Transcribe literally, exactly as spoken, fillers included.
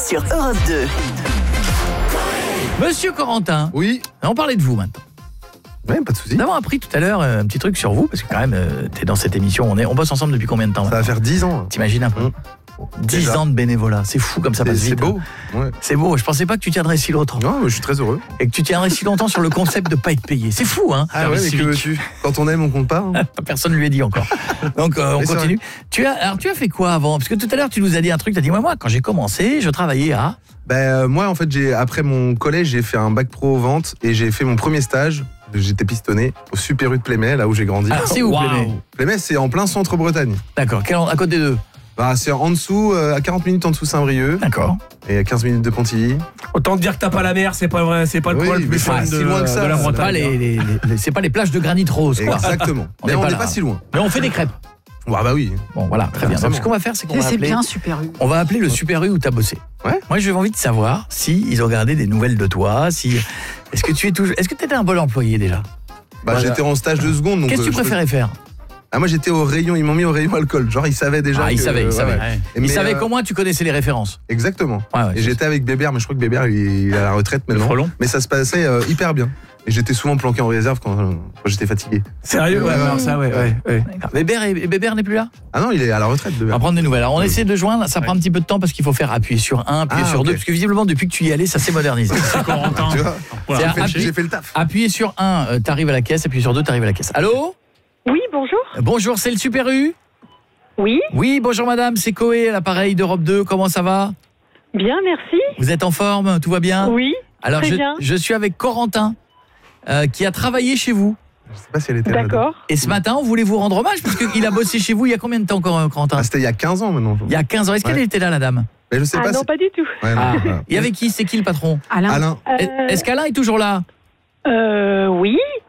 sur Europe deux. Monsieur Corentin. Oui. On parlait de vous maintenant. Oui, pas de souci. Nous avons appris tout à l'heure un petit truc sur vous, parce que quand même, euh, t'es dans cette émission, on, est, on bosse ensemble depuis combien de temps? Ça va faire dix ans. T'imagines un peu mmh. dix Déjà. ans de bénévolat, c'est fou comme ça passe vite. C'est beau. Ouais. C'est beau, je pensais pas que tu tiendrais si longtemps. Non, mais je suis très heureux. Et que tu tiendrais si longtemps sur le concept de pas être payé. C'est fou, hein. Ah ouais, mais que veux-tu ? Quand on aime, on compte pas. Hein. Personne ne lui a dit encore. Donc euh, on continue. Tu as, alors tu as fait quoi avant? Parce que tout à l'heure tu nous as dit un truc, tu as dit moi, moi quand j'ai commencé, je travaillais à... Ben, euh, moi en fait, j'ai après mon collège, j'ai fait un bac pro vente et j'ai fait mon premier stage. J'étais pistonné au Super U de Plémet, là où j'ai grandi. Ah, c'est où wow. Plémet? Plémet, c'est en plein centre Bretagne. D'accord, quel, à côté des deux? Bah, c'est en dessous, euh, à quarante minutes en dessous Saint-Brieuc. D'accord. Et à quinze minutes de Pontivy. Autant te dire que t'as pas la mer, c'est pas vrai, c'est pas le oui, coin le plus fun de, si loin que ça, de la Bretagne. C'est pas les, les, les, c'est pas les plages de granit rose, quoi. Exactement. on mais n'est on pas, n'est pas si loin. Mais on fait des crêpes. Ah bah oui. Bon voilà, très bien. Donc ce qu'on va faire, c'est qu'on va c'est appeler... bien Super U. On va appeler le Super U où t'as bossé. Ouais. Moi, j'ai envie de savoir si ils ont gardé des nouvelles de toi, si est-ce que tu es toujours, est-ce que t'étais un bon employé déjà? Bah voilà. J'étais en stage de seconde. Qu'est-ce que tu préférais peux... faire? Ah moi j'étais au rayon, ils m'ont mis au rayon alcool. Genre ils savaient déjà. Ah ils que, savaient, ils ouais, savaient. Ouais. Ils mais savaient euh... qu'au moins tu connaissais les références. Exactement. Ouais, ouais, et j'étais avec Bébert, mais je crois que Bébert il est à la retraite maintenant. Mais ça se passait euh, hyper bien. Et j'étais souvent planqué en réserve quand, quand j'étais fatigué. Sérieux? Ouais, alors ça, ouais, ouais. ouais. Bébert, et Bébert n'est plus là? Ah non, il est à la retraite. Bébert. On va prendre des nouvelles. Alors on ouais. essaie de joindre, ça ouais. prend un petit peu de temps parce qu'il faut faire appuyer sur un, appuyer ah, sur okay. deux, parce que visiblement depuis que tu y allais, ça s'est modernisé. C'est Corentin. Tu vois voilà. appuyer, j'ai fait le taf. Appuyer sur un, euh, t'arrives à la caisse, appuyer sur deux, t'arrives à la caisse. Allô? Oui, bonjour. Euh, bonjour, c'est le Super U? Oui. Oui, bonjour madame, c'est Coé à l'appareil d'Europe deux, comment ça va? Bien, merci. Vous êtes en forme, tout va bien? Oui. Alors très je, bien. je suis avec Corentin. Euh, qui a travaillé chez vous. Je sais pas si elle était là. D'accord. Et ce matin, on voulait vous rendre hommage parce qu'il a bossé chez vous il y a combien de temps, Corentin? Ah, c'était il y a quinze ans maintenant. Il y a quinze ans. Est-ce ouais. qu'elle était là, la dame? Mais je sais ah pas non, si... pas du tout. Ouais, non, ah. voilà. Et avec qui? C'est qui le patron? Alain. Alain. Euh... Est-ce qu'Alain est toujours là? Euh, oui.